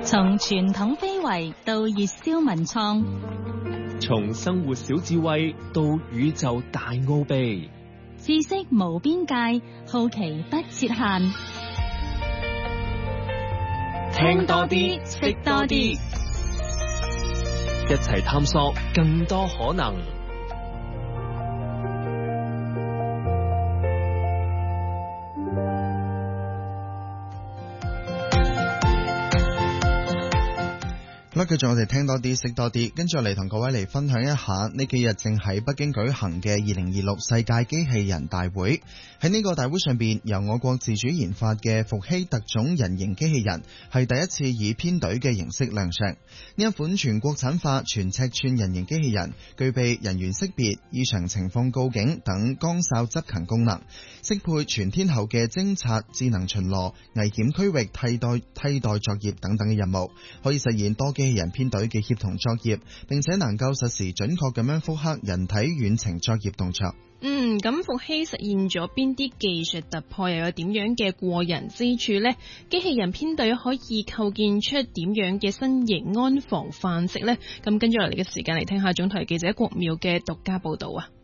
從傳統非遺到熱銷文創， 從生活小智慧到宇宙大奧秘， 知識無邊界，好奇不設限。 聽多啲，識多啲，一齊探索更多可能。 繼續我哋聽多啲識多啲，跟住我嚟同各位嚟分享一下呢幾日正喺北京舉行嘅2026世界機器人大會。喺呢個大會上邊，由我國自主研發嘅伏羲特種人形機器人係第一次以編隊嘅形式亮相。呢一款全國產化全尺寸人形機器人具備人員識別、異常情況告警等光哨執勤功能，適配全天候嘅偵察、智能巡邏、危險區域替代作業等等嘅任務，可以實現多機器人編隊嘅協同作業，並且能夠實時準確咁樣複刻人體遠程作業動作。 咁伏羲實現咗邊啲技術突破，又有點樣嘅過人之處呢？機器人編隊可以構建出點樣嘅新型安防範式呢？咁跟住落嚟嘅時間嚟聽下總台記者郭淼嘅獨家報道啊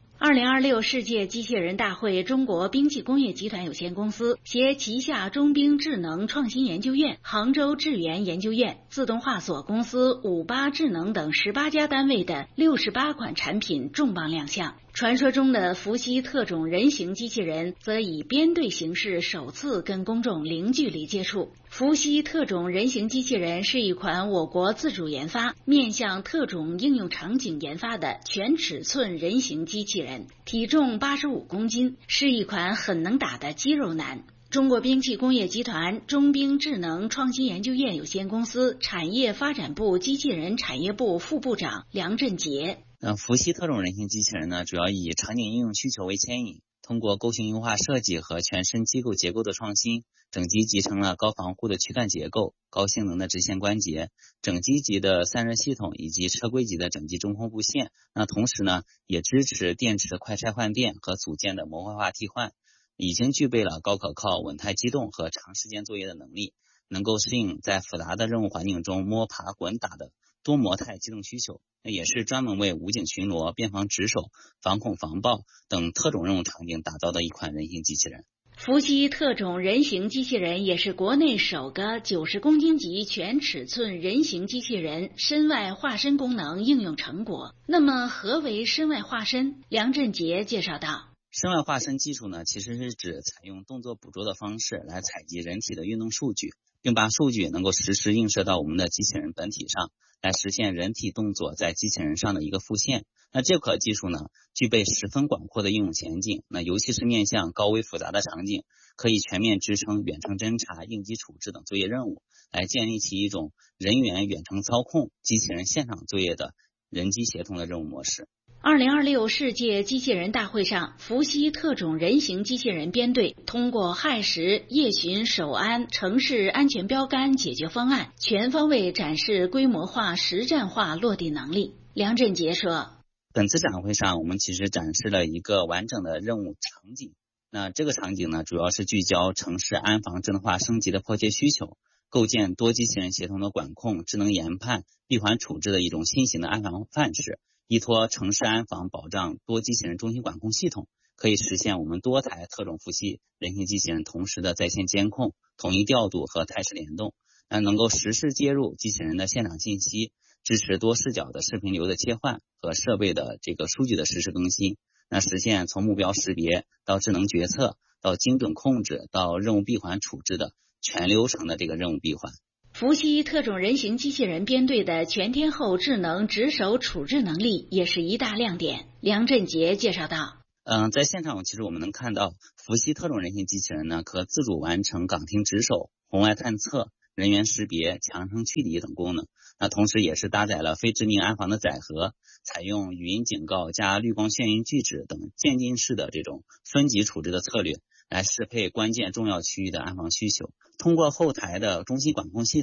！2026世界機器人大會，中國兵器工業集團有限公司携旗下中兵智能創新研究院、杭州智源研究院、自動化所公司、58智能等18家單位的68款產品重磅亮相。傳說中的伏羲特種人形機器人則以編隊形式首次跟公眾零距離接觸。伏羲特種人形機器人是一款我國自主研發、面向特種應用場景研發的全尺寸人形機器人，體重85公斤，是一款很能打的肌肉男。中國兵器工業集團中兵智能創新研究院有限公司產業發展部機器人產業部副部長梁振杰。 伏羲特種人形機器人呢，主要以場景應用需求為牽引，通過構型優化設計和全身機構結構的創新，整機集成了高防護的軀幹結構、高性能的直線關節、整機級的散熱系統以及車規級的整機中控布線。那同時呢，也支持電池快拆換電和組件的模塊化替換，已經具備了高可靠、穩態機動和長時間作業的能力，能夠適應在複雜的任務環境中摸爬滾打的多模態機動需求，也是專門為武警巡邏、邊防值守、防恐防暴等特種任務場景打造的一款人形機器人。 伏羲特種人形機器人也是國內首個90公斤級全尺寸人形機器人身外化身功能應用成果。那麼何為身外化身？梁振杰介紹道， 身外化身技術呢，其實是指採用動作捕捉的方式來採集人體的運動數據，並把數據能夠實時映射到我們的機器人本體上，來實現人體動作在機器人上的一個復現。那這款技術呢，具備十分廣闊的應用前景，那尤其是面向高危複雜的場景，可以全面支撐遠程偵察、應急處置等作業任務，來建立起一種人員遠程操控、機器人現場作業的人機協同的任務模式。 2026世界機器人大會上，伏羲特種人形機器人編隊通過亥時、夜巡、守安、城市安全標杆解決方案，全方位展示規模化、實戰化落地能力。梁振杰說， 本次展會上，我們其實展示了一個完整的任務場景。那這個場景呢，主要是聚焦城市安防智能化升級的迫切需求，構建多機器人協同的管控、智能研判、閉環處置的一種新型的安防範式。依託城市安防保障多機器人中心管控系統，可以實現我們多台特種伏羲人形機器人同時的在線監控、統一調度和態勢聯動，能夠實時接入機器人的現場信息，支持多視角的視頻流的切換和設備的這個數據的實時更新，實現從目標識別到智能決策到精準控制到任務閉環處置的全流程的這個任務閉環。 伏羲特種人形機器人編隊的全天候智能值守處置能力也是一大亮點。梁振杰介紹道， 在現場其實我們能看到伏羲特種人形機器人呢，可自主完成崗亭值守、紅外探測、人員識別、強程驅離等功能。同時也是搭載了非致命安防的載荷，採用語音警告加綠光眩暈拒止等漸進式的這種分級處置的策略，來適配關鍵重要區域的安防需求。通過後台的中心管控系統，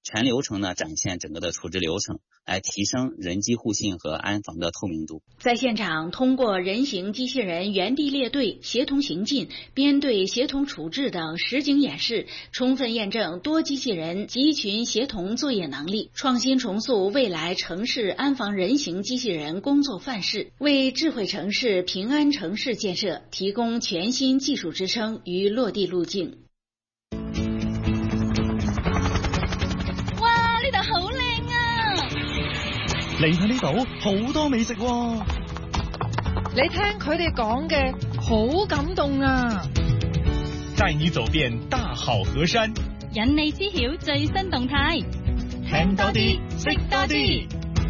全流程呢展现整个的处置流程，来提升人机互信和安防的透明度。 在现场，通过人形机器人原地列队、协同行进、编队协同处置等实景演示，充分验证多机器人集群协同作业能力，创新重塑未来城市安防人形机器人工作范式，为智慧城市、平安城市建设提供全新技術支撐與落地路徑。 哇！呢度好靚啊！ 嚟睇呢度好多美食喎。 你聽佢哋講嘅好感動啊！ 帶你走遍大好河山， 引你知曉最新動態， 聽多啲，識多啲。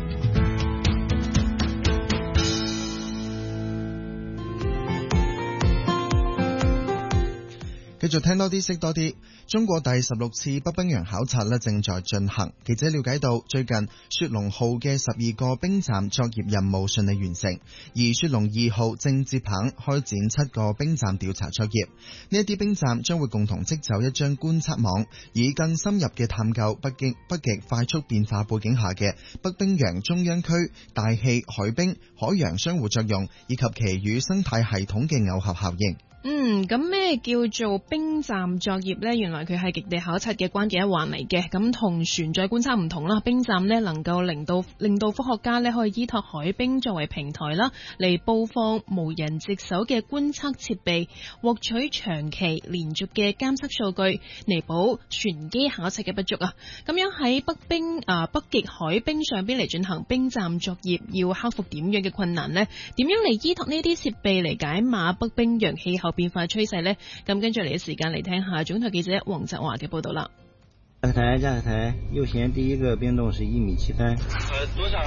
繼續聽多啲，識多啲。中國第16次北冰洋考察正在進行。記者了解到，最近雪龍號嘅12個冰站作業任務順利完成，而雪龍2號正接棒開展7個冰站調查作業。呢一啲冰站將會共同織就一張觀測網，以更深入嘅探究北極快速變化背景下嘅北冰洋中央區大氣、海冰、海洋相互作用，以及其與生態系統嘅耦合效應。 咁咩叫做冰站作業呢？原來佢係極地考察嘅關鍵一環嚟嘅。咁同船載觀測唔同啦，冰站呢能夠令到科學家呢可以依託海冰作為平台啦，嚟布放無人值守嘅觀測設備，獲取長期連續嘅監測數據，彌補船機考察嘅不足啊。咁樣喺北極海冰上邊嚟進行冰站作業，要克服點樣嘅困難呢？點樣嚟依託呢啲設備嚟解碼北冰洋氣候變化趨勢呢？咁跟住嚟嘅時間嚟聽下總台記者黃澤華嘅報道啦。 駕駛台右舷第一個冰洞是1.73米。多少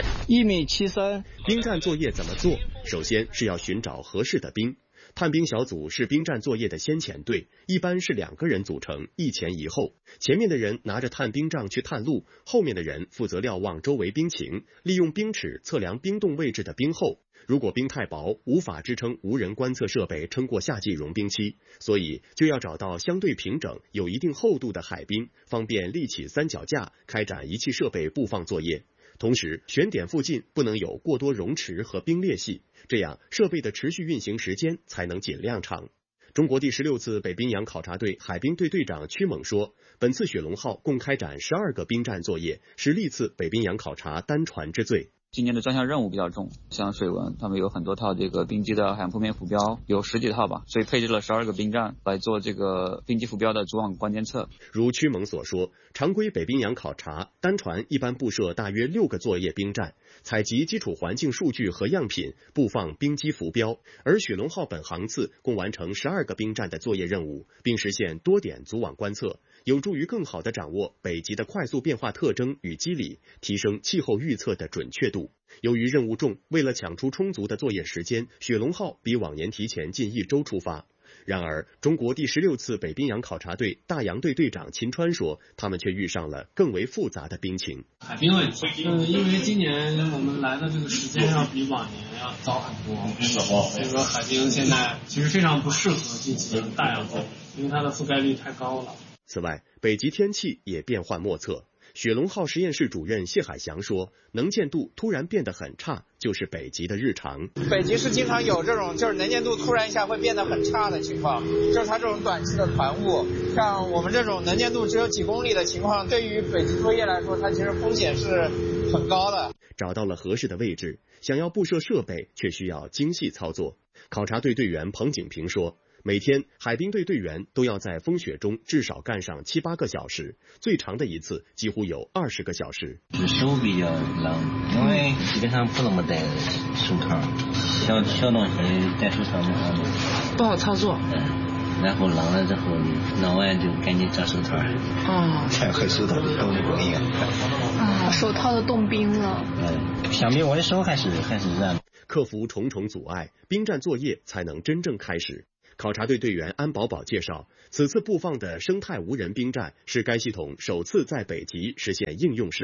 ？1.73米。 冰站作業怎麼做？首先是要尋找合適的冰。探冰小組是冰站作業的先遣隊，一般是2個人組成，一前一後。前面的人拿着探冰杖去探路，後面的人負責瞭望周圍冰情，利用冰尺測量冰洞位置的冰厚。如果冰太薄，無法支撐無人觀測設備撐過夏季融冰期，所以就要找到相對平整、有一定厚度的海冰，方便立起三腳架，開展儀器設備布放作業。同時，選點附近不能有過多溶池和冰裂隙，這樣設備的持續運行時間才能盡量長。中國第16次北冰洋考察隊海冰隊隊長屈猛說，本次雪龍號共開展12個冰站作業，是歷次北冰洋考察單船之最。 今年的專項任務比較重，像水文，他們有很多套這個冰機的海洋鋪面浮標，有10幾套吧，所以配置了12個冰站來做這個冰機浮標的組網關監測。 如屈猛所說，常規北冰洋考察單船一般布設大約6個作業冰站，採集基礎環境數據和樣品，布放冰機浮標，而雪龍號本航次共完成12個冰站的作業任務，並實現多點組網觀測，有助於更好地掌握北極的快速變化特徵與機理，提升氣候預測的準確度。由於任務重，為了搶出充足的作業時間，雪龍號比往年提前近1週出發。然而，中國第16次北冰洋考察隊大洋隊隊長秦川說，他們卻遇上了更為複雜的冰情。 海冰問題，因為今年我們來的這個時間要比往年要早很多，所以說海冰現在其實非常不適合進行大洋隊，因為它的覆蓋率太高了。 此外，北極天氣也變幻莫測。雪龍號實驗室主任謝海翔說，能見度突然變得很差，就是北極的日常。 北極是經常有這種就是能見度突然一下會變得很差的情況，就是它這種短期的團霧，像我們這種能見度只有幾公里的情況，對於北極作業來說，它其實風險是很高的。 找到了合適的位置，想要布設設備卻需要精細操作。考察隊隊員彭景平說，每天海冰隊隊員都要在風雪中至少幹上7、8個小時，最長的一次幾乎有20個小時。 手比較冷，因為基本上不怎麼戴手套，小東西戴手套不好操作。然後冷了之後，冷完就趕緊找手套。太會手套的凍的不一樣。 手套的凍冰了。 相比我的手還是熱。 克服重重阻礙，冰站作業才能真正開始。考察隊隊員安寶寶介紹，此次布放的生態無人冰站是該系統首次在北極實現應用示範，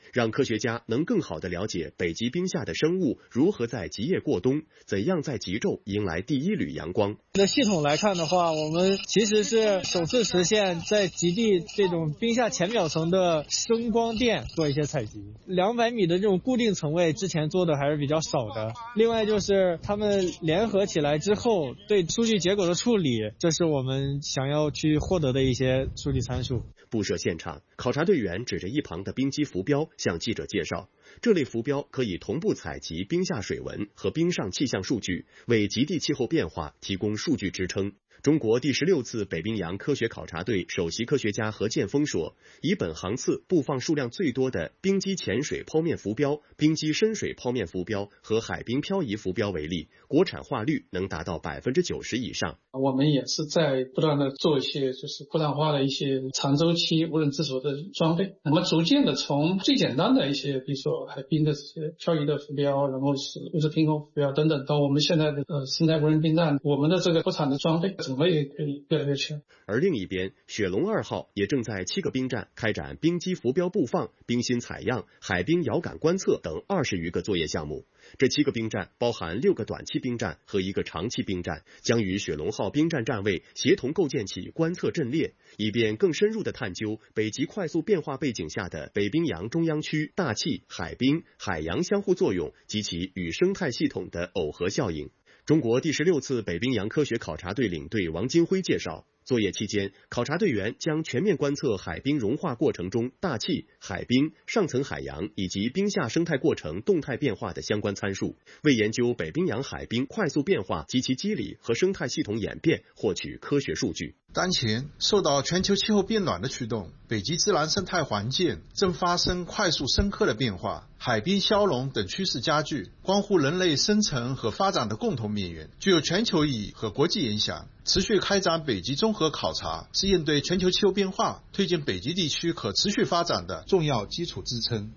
让科学家能更好地了解北极冰下的生物如何在极夜过冬，怎样在极昼迎来第一缕阳光。 的系统来看的话，我们其实是首次实现在极地这种冰下浅表层的声光电做一些采集。200米的这种固定层位之前做的还是比较少的。另外就是他们联合起来之后对数据结果的处理，这是我们想要去获得的一些数据参数。 布设现场，考察队员指着一旁的冰机浮标向记者介绍，这类浮标可以同步采集冰下水文和冰上气象数据，为极地气候变化提供数据支撑。中国第16次北冰洋科学考察队首席科学家何建峰说，以本航次布放数量最多的冰基浅水剖面浮标、冰基深水剖面浮标和海冰漂移浮标为例，国产化率能达到90%以上。 我们也是在不断的做一些就是国产化的一些长周期无人自主的装备，那么逐渐的从最简单的一些比如说海冰的这些漂移的浮标，然后是物质平衡浮标等等，到我们现在的生态无人冰站，我们的这个国产的装备整个也可以越来越强。 而另一边，雪龙2号也正在7个冰站开展冰基浮标布放、冰芯采样、海冰遥感观测等20余个作业项目。这7个冰站包含6个短期冰站和1个长期冰站，将与雪龙号冰站站位协同构建起观测阵列，以便更深入地探究北极快速变化背景下的北冰洋中央区大气、海冰、海洋相互作用及其与生态系统的耦合效应。中国第16次北冰洋科学考察队领队王金辉介绍，作业期间，考察队员将全面观测海冰融化过程中大气、海冰、上层海洋以及冰下生态过程动态变化的相关参数，为研究北冰洋海冰快速变化及其机理和生态系统演变获取科学数据。 当前受到全球气候变暖的驱动，北极自然生态环境正发生快速深刻的变化，海冰消融等趋势加剧，关乎人类生存和发展的共同命运，具有全球意义和国际影响。持续开展北极综合考察，是应对全球气候变化、推进北极地区可持续发展的重要基础支撑。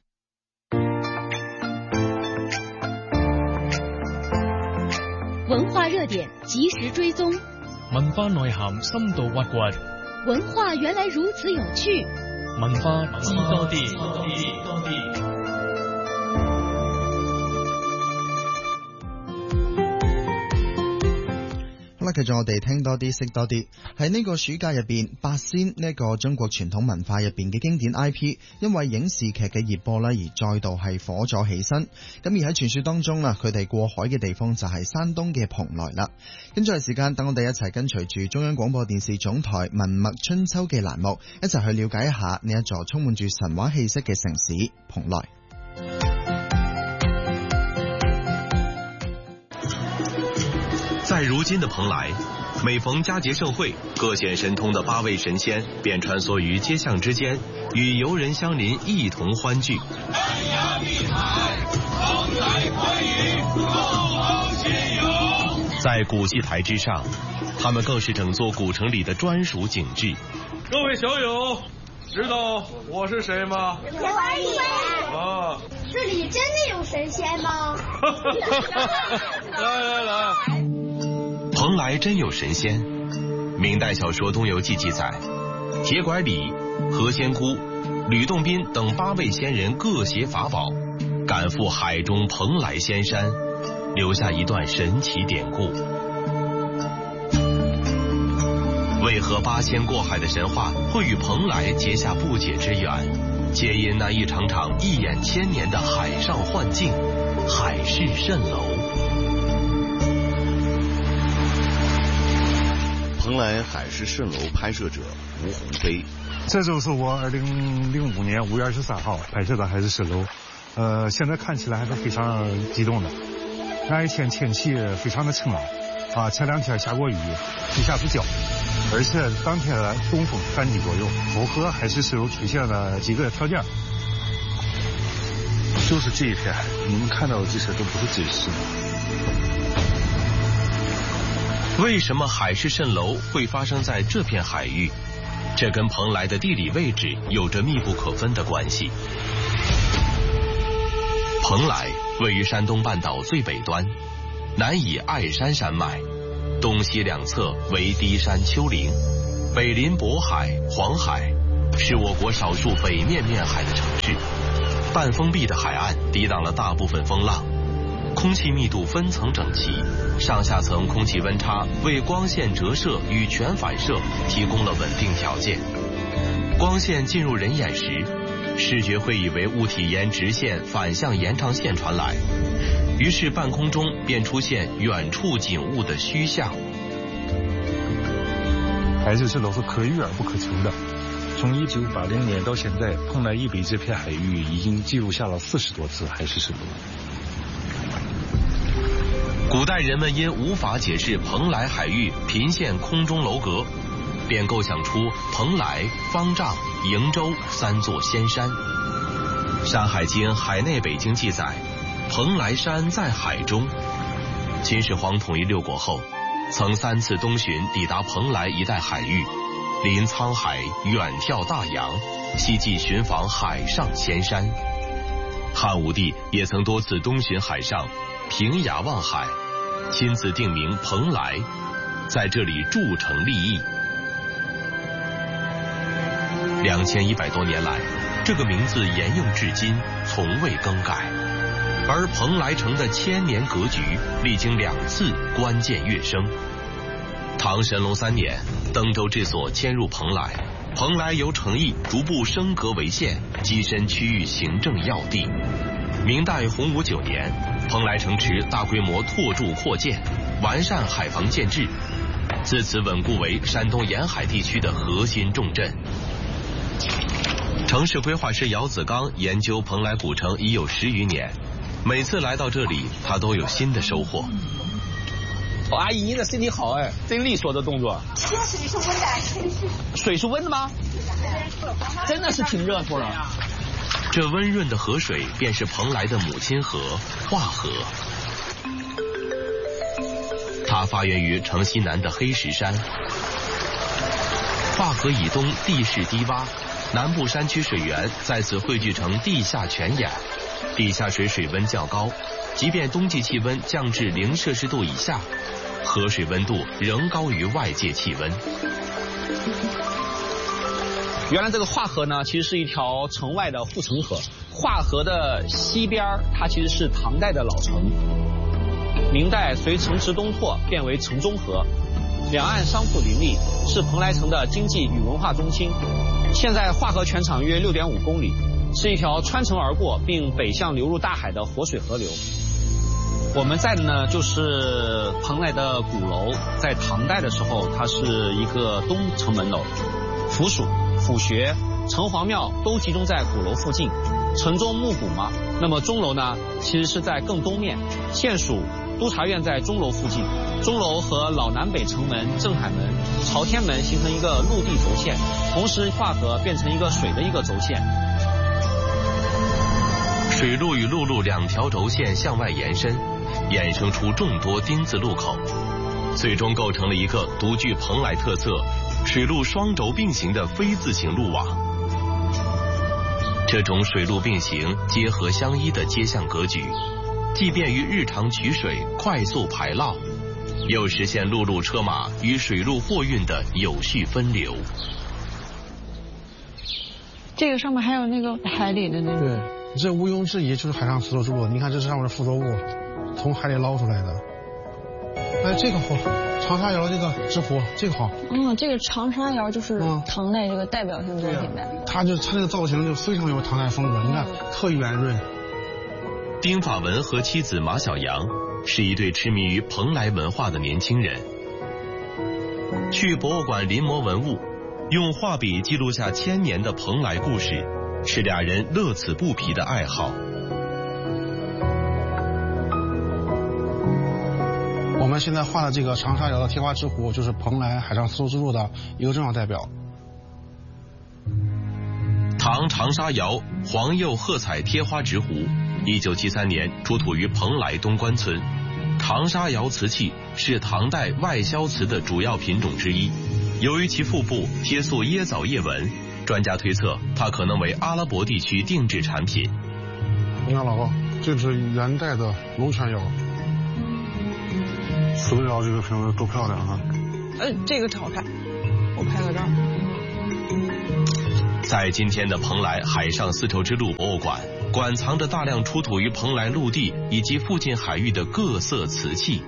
文化热点及时追踪， 文化內涵深度挖掘， 文化原來如此有趣， 文化知多啲。 好啦，繼續我哋聽多啲，識多啲。喺呢個暑假入邊，八仙呢個中國傳統文化入邊嘅經典 IP， 因為影視劇嘅熱播啦，而再度係火咗起身。咁而喺傳說當中啦，佢哋過海嘅地方就係山東嘅蓬萊啦。跟住係時間，等我哋一齊跟隨住中央廣播電視總台文墨春秋嘅欄目，一齊去了解一下呢一座充滿住神話氣息嘅城市蓬萊。 在如今的蓬萊，每逢佳節盛會，各顯神通的8位神仙便穿梭於街巷之間，與遊人相鄰一同歡聚。山崖碧海，蓬萊歡愉，共同新遊。在古戲台之上，他們更是整座古城裡的專屬景致。 各位小友，知道我是誰嗎？我是啊， 這裡真的有神仙嗎？ 來。 蓬萊真有神仙。明代小說《東遊記》記載，鐵拐李、何仙姑、呂洞賓等8位仙人各攜法寶，趕赴海中蓬萊仙山，留下一段神奇典故。為何8仙過海的神話會與蓬萊結下不解之緣？皆因那一場場一眼千年的海上幻境——海市蜃樓。 蓬萊海市蜃樓拍攝者吳鴻飛， 這就是我2005年5月23號拍攝的海市蜃樓。現在看起來還是非常激動的。那一天天氣非常的晴朗，前2天下過雨，一下子腳，而且當天東風3級左右，符合海市蜃樓出現了幾個條件。就是這一片海，你們看到的這些都不是真實的。 為什麼海市蜃樓會發生在這片海域？這跟蓬萊的地理位置有着密不可分的關係。蓬萊位於山東半島最北端，南以愛山山脈，東西兩側為低山丘陵，北臨渤海、黃海，是我國少數北面面海的城市。 半封闭的海岸抵挡了大部分风浪，空气密度分层整齐，上下层空气温差为光线折射与全反射提供了稳定条件。光线进入人眼时，视觉会以为物体沿直线反向延长线传来，于是半空中便出现远处景物的虚像。 海市蜃楼是可遇而不可求的。从1980年到现在，蓬莱以北这片海域已经记录下了40多次海市蜃楼。 古代人们因无法解释蓬莱海域频现空中楼阁，便构想出蓬莱、方丈、瀛洲3座仙山。《山海经·海内北经》记载，蓬莱山在海中。秦始皇统一六国后，曾3次东巡抵达蓬莱一带海域，临沧海，远眺大洋，希冀寻访海上仙山。汉武帝也曾多次东巡海上，平崖望海，亲自定名蓬莱，在这里筑城立邑。2100多年来，这个名字沿用至今，从未更改。而蓬莱城的千年格局历经2次关键跃升。唐神龙3年，登州治所迁入蓬莱，蓬莱由城邑逐步升格为县，跻身区域行政要地。明代洪武9年，蓬莱城池大规模拓筑扩建，完善海防建制，自此稳固为山东沿海地区的核心重镇。城市规划师姚子刚研究蓬莱古城已有10余年，每次来到这里，他都有新的收获。 阿姨，您的身体好哎，真利索的动作。 水是温的， 水是温的吗？真的是挺热乎的。 这温润的河水便是蓬莱的母亲河华河，它发源于城西南的黑石山。华河以东地势低洼，南部山区水源在此汇聚成地下泉眼，地下水水温较高，即便冬季气温降至0摄氏度以下，河水温度仍高于外界气温。 原来这个华河呢，其实是一条城外的护城河。华河的西边，它其实是唐代的老城，明代随城池东拓变为城中河，两岸商铺林立，是蓬莱城的经济与文化中心。现在华河全长约6.5公里，是一条穿城而过并北向流入大海的活水河流。我们在的呢，就是蓬莱的鼓楼，在唐代的时候，它是一个东城门楼，府署、府学、城隍庙都集中在鼓楼附近。城中木鼓嘛，那么钟楼呢，其实是在更东面。县署、督察院在钟楼附近，钟楼和老南北城门、镇海门、朝天门形成一个陆地轴线，同时华河变成一个水的一个轴线。 水路与陆路2条轴线向外延伸，衍生出众多丁字路口，最终构成了一个独具蓬莱特色、水陆双轴并行的非字形路网。这种水陆并行、结合相依的街巷格局，既便于日常取水、快速排涝，又实现陆路车马与水路货运的有序分流。 这个上面还有那个海里的那个。 对，这毋庸置疑就是海上丝绸之路。你看这是上面的附着物，从海里捞出来的。哎，这个好，长沙窑这个制壶，这个好。 这个长沙窑就是唐代这个代表性作品呗。 它这个造型就非常有唐代风格，你看特圆润。 丁法文和妻子马小阳是一对痴迷于蓬莱文化的年轻人。去博物馆临摹文物，用画笔记录下1000年的蓬莱故事，是俩人乐此不疲的爱好。 我们现在画的这个长沙窑的贴花之壶，就是蓬莱海上丝绸之路的一个重要代表。 唐长沙窑黄釉褐彩贴花直壶，1973年出土于蓬莱东关村。长沙窑瓷器是唐代外销瓷的主要品种之一，由于其腹部贴塑椰枣叶纹，专家推测它可能为阿拉伯地区定制产品。 你看老高，这是元代的龙泉窑。丝绸窑这个瓶子多漂亮啊！ 这个好看，我拍个照。 在今天的蓬莱海上丝绸之路博物馆， 馆藏着大量出土于蓬莱陆地以及附近海域的各色瓷器。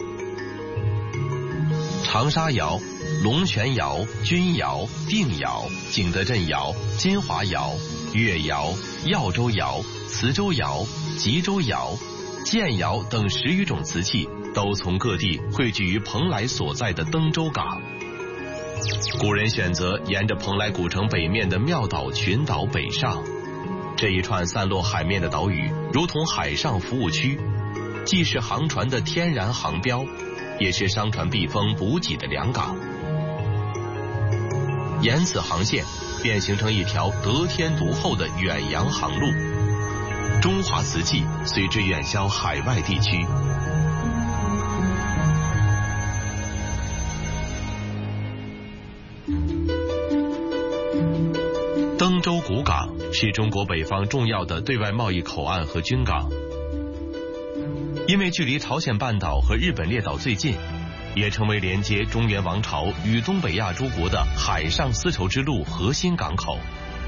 长沙窑、龙泉窑、钧窑、定窑、景德镇窑、金华窑、越窑、耀州窑、磁州窑、吉州窑、建窑等10余种瓷器都从各地汇聚于蓬莱所在的登州港。古人选择沿着蓬莱古城北面的妙岛群岛北上，这一串散落海面的岛屿如同海上服务区，既是航船的天然航标，也是商船避风补给的良港。沿此航线便形成一条得天独厚的远洋航路，中华瓷器随之远销海外地区。登州古港是中国北方重要的对外贸易口岸和军港，因为距离朝鲜半岛和日本列岛最近，也成为连接中原王朝与东北亚诸国的海上丝绸之路核心港口。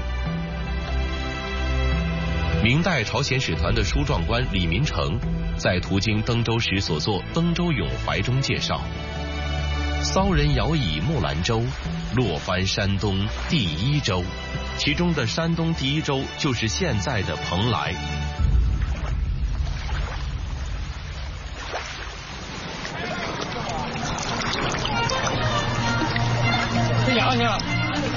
明代朝鲜使团的书状官李民成在途经登州时所作《登州咏怀》中介绍：骚人摇以木兰舟，落帆山东第一州。其中的山东第一州就是现在的蓬莱。 摇去了。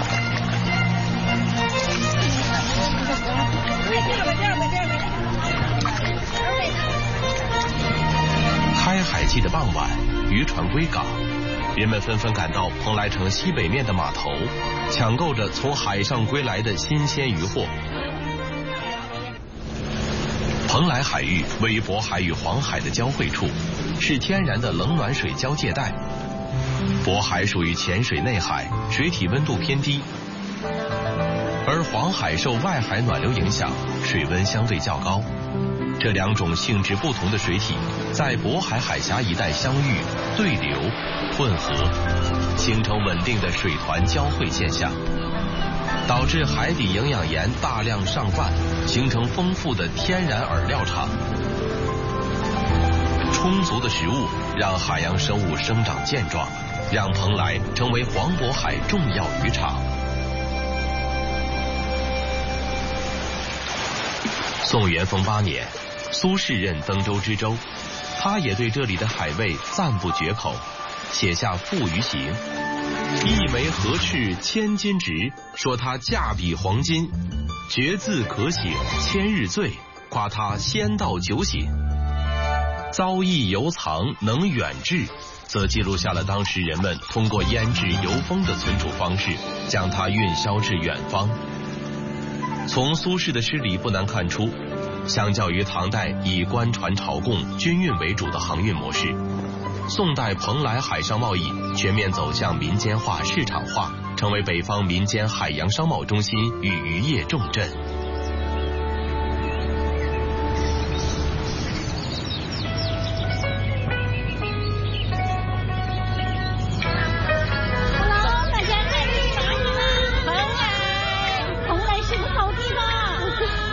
开海季的傍晚，渔船归港，人们纷纷赶到蓬莱城西北面的码头，抢购着从海上归来的新鲜渔获。蓬莱海域位于渤海与黄海的交汇处，是天然的冷暖水交界带。渤海属于浅水内海，水体温度偏低，而黄海受外海暖流影响，水温相对较高。这两种性质不同的水体在渤海海峡一带相遇、对流、混合，形成稳定的水团交汇现象，导致海底营养盐大量上泛，形成丰富的天然饵料场。充足的食物让海洋生物生长健壮，让蓬莱成为黄渤海重要渔场。宋元丰8年，苏轼任登州知州，他也对这里的海味赞不绝口，写下《赋鱼行》：一枚河翅千斤值，说它价比黄金，绝字可醒千日醉，夸它仙道酒醒。遭疫犹藏能远志，则记录下了当时人们通过腌制油封的存储方式，将它运销至远方。从苏轼的诗里不难看出，相较于唐代以官船朝贡、军运为主的航运模式，宋代蓬莱海上贸易全面走向民间化、市场化，成为北方民间海洋商贸中心与渔业重镇。